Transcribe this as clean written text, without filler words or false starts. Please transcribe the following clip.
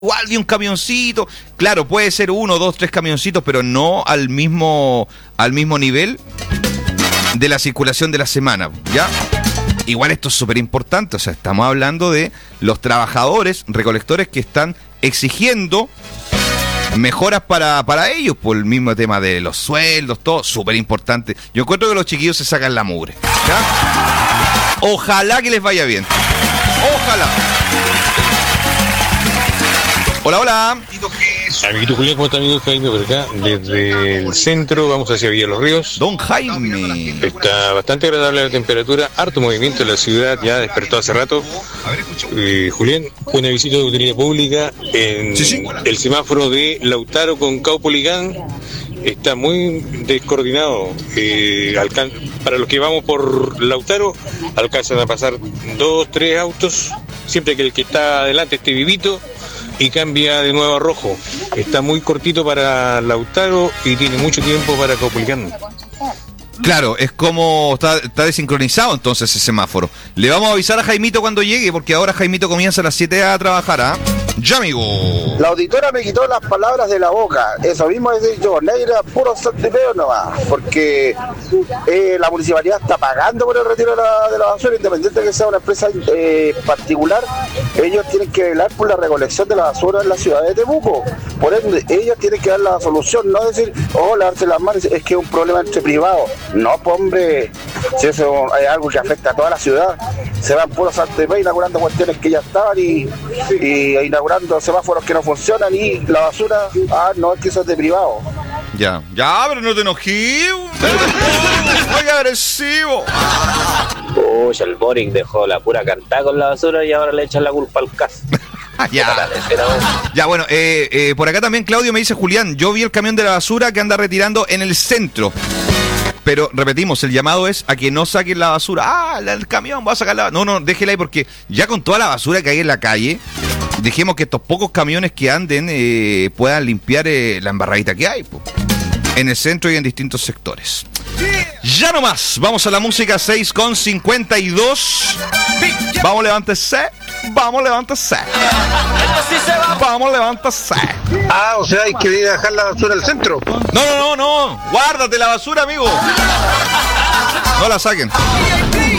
igual de un camioncito. Claro, puede ser 1, 2, 3 camioncitos, pero no al mismo nivel de la circulación de la semana, ¿ya? Igual esto es súper importante, o sea, estamos hablando de los trabajadores, recolectores que están exigiendo mejoras para ellos, por el mismo tema de los sueldos, todo, súper importante. Yo encuentro que los chiquillos se sacan la mugre, ¿ya? Ojalá que les vaya bien. Ojalá. Hola, hola. Amiguito Julián, ¿cómo está, amigo Jaime? Por acá, desde el centro, vamos hacia Villa Los Ríos. Don Jaime. Está bastante agradable la temperatura, harto movimiento en la ciudad, ya despertó hace rato. Julián, una visita de utilidad pública en el semáforo de Lautaro con Caupolicán. Está muy descoordinado. Para los que vamos por Lautaro, alcanzan a pasar 2, 3 autos, siempre que el que está adelante esté vivito, y cambia de nuevo a rojo. Está muy cortito para Lautaro y tiene mucho tiempo para Caupolicán. Claro, es como está desincronizado entonces ese semáforo. Le vamos a avisar a Jaimito cuando llegue, porque ahora Jaimito comienza a las 7 a trabajar, ¿ah? Ya, amigo. La auditora me quitó las palabras de la boca. Eso mismo es decir yo, negra, puro saltipeo nomás. Porque la municipalidad está pagando por el retiro de la basura, independiente de que sea una empresa particular. Ellos tienen que velar por la recolección de la basura en la ciudad de Temuco. Por ende, ellos tienen que dar la solución, no decir, lavarse las manos, es que es un problema entre privados. No, pues, hombre, si eso es algo que afecta a toda la ciudad, se van puros saltipeo inaugurando cuestiones que ya estaban y inaugurando semáforos que no funcionan y la basura, no, es que eso es de privado. Ya, pero no te enojes. Oiga, agresivo. Uy, el Boric dejó la pura cantada con la basura y ahora le echan la culpa al CAS. Ya, bueno, por acá también Claudio me dice, Julián, yo vi el camión de la basura que anda retirando en el centro. Pero repetimos, el llamado es a que no saquen la basura. El camión va a sacar la basura. No, déjela ahí, porque ya con toda la basura que hay en la calle, dejemos que estos pocos camiones que anden puedan limpiar la embarradita que hay en el centro y en distintos sectores. Ya nomás, vamos a la música 6:52. Vamos, levántese. Vamos, levántese. Vamos, levántese. O sea, hay que ir a dejar la basura al centro. No. Guárdate la basura, amigo. No la saquen.